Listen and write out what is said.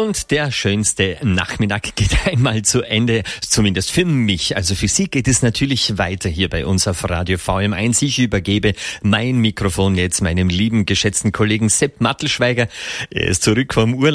Und der schönste Nachmittag geht einmal zu Ende, zumindest für mich. Also für Sie geht es natürlich weiter hier bei uns auf Radio VM1. Ich übergebe mein Mikrofon jetzt meinem lieben, geschätzten Kollegen Sepp Mattelschweiger. Er ist zurück vom Urlaub.